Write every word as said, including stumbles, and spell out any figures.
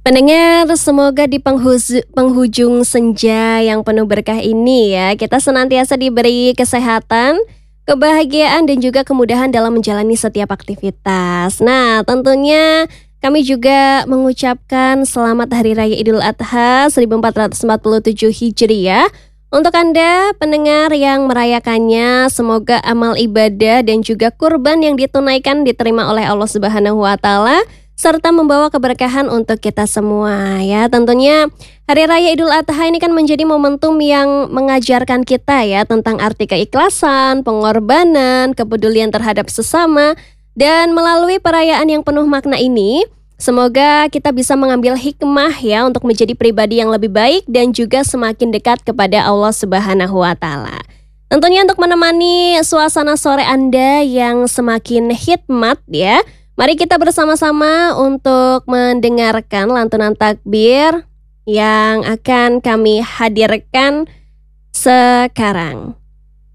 Pendengar, semoga di penghuzu- penghujung senja yang penuh berkah ini ya, kita senantiasa diberi kesehatan, kebahagiaan dan juga kemudahan dalam menjalani setiap aktivitas. Nah, tentunya kami juga mengucapkan selamat Hari Raya Idul Adha seribu empat ratus empat puluh tujuh Hijriah. Untuk Anda pendengar yang merayakannya, semoga amal ibadah dan juga kurban yang ditunaikan diterima oleh Allah Subhanahu wa taala serta membawa keberkahan untuk kita semua ya. Tentunya Hari Raya Idul Adha ini kan menjadi momentum yang mengajarkan kita ya tentang arti keikhlasan, pengorbanan, kepedulian terhadap sesama. Dan melalui perayaan yang penuh makna ini, semoga kita bisa mengambil hikmah ya untuk menjadi pribadi yang lebih baik dan juga semakin dekat kepada Allah Subhanahu wa taala. Tentunya untuk menemani suasana sore Anda yang semakin hikmat ya, mari kita bersama-sama untuk mendengarkan lantunan takbir yang akan kami hadirkan sekarang.